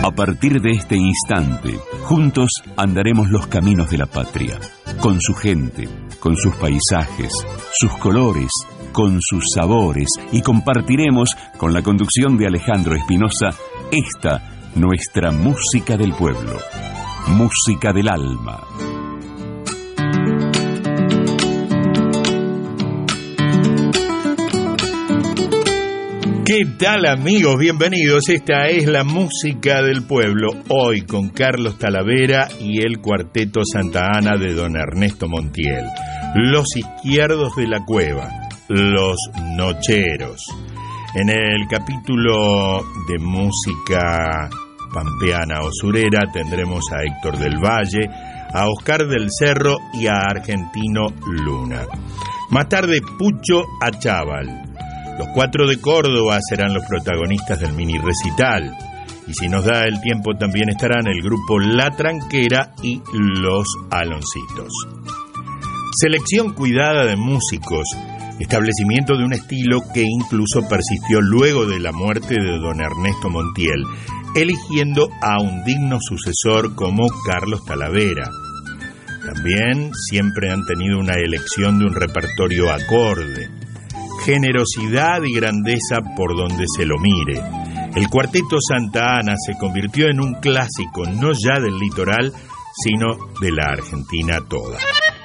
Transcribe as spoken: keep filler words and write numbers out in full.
A partir de este instante, juntos andaremos los caminos de la patria, con su gente, con sus paisajes, sus colores, con sus sabores, y compartiremos, con la conducción de Alejandro Espinosa, esta, nuestra música del pueblo, música del alma. ¿Qué tal, amigos? Bienvenidos. Esta es la música del pueblo, hoy con Carlos Talavera y el Cuarteto Santa Ana de don Ernesto Montiel. Los izquierdos de la cueva, los nocheros. En el capítulo de música pampeana o surera tendremos a Héctor del Valle, a Oscar del Cerro y a Argentino Luna. Más tarde, Pucho Achával. Los cuatro de Córdoba serán los protagonistas del mini recital. Y si nos da el tiempo también estarán el grupo La Tranquera y Los Aloncitos. Selección cuidada de músicos, establecimiento de un estilo que incluso persistió luego de la muerte de don Ernesto Montiel, eligiendo a un digno sucesor como Carlos Talavera. También siempre han tenido una elección de un repertorio acorde. Generosidad y grandeza por donde se lo mire. El Cuarteto Santa Ana se convirtió en un clásico no ya del litoral, sino de la Argentina toda.